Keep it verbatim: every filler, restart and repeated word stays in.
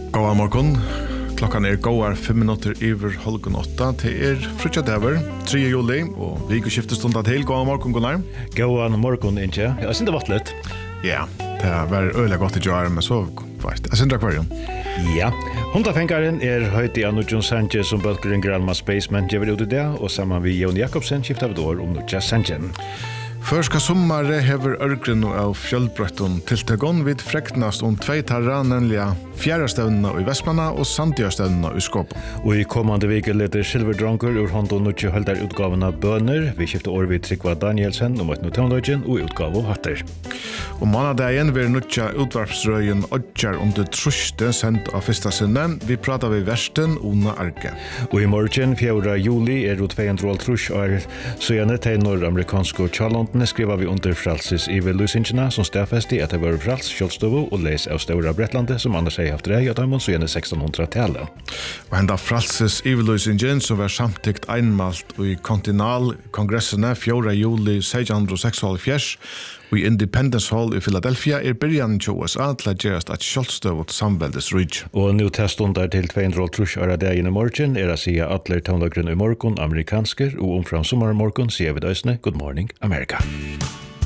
God morgon. Klockan är går fem minuter över halv åtta. Det är frutja dagar, tredje juli och veckoskiftestunda till. God morgon Gunnar. God morgon Inge. Jag syns det vattlet. Ja, det var öliga gott att göra men så fast. Jag syns det kvar. Ja. Hundafängaren är höjt i Anujun Sanchez som bölkaren Granma Spaceman ger ut det och samman vi Jon Jakobsen skiftar vi år om Nutja Sanchez. Förska sommare hever örgren av fjällbrötton tilltagon vid fräktnast om två tarra, nämligen fjärrastövnarna i Västmanna och Sandjöstövnarna i Skåp. Och i kommande vecka leder Silverdronker ur Hondo Nutja höldar utgaven av böner. Vi skiftar år vid Tryggva Danielsen om ett notonlögjen och utgav av hatter. Och månadagen vill Nutja utvarpsröjen Odjar under truste sendt av första sinne. Vi pratar vid värsten Ona Arke. Och i morgon fjärde juli är det tvåhundratre år så jag nett i norramerikanska Charlotte skriver vi under frälses i Velusingerna som stafästi att det var frälst kjolstovo och läs av Stora Bretlandet som annars har haft det att de så gärna sextonhundratalet. Och hända frälses i Velusingen som var samtidigt einmalt i kontinalkongressene fjärde juli sextonhundrasextiosex och i Independence Hall i Philadelphia är början till U S A till att göras ett kjolstovot samväldesrydg. Och nu testundar till tvåhundratre år dagen i morgon är att säga att atler tonlagrun i morgon amerikansker och omfram sommarmorgon ser vi dösne Good Morning America.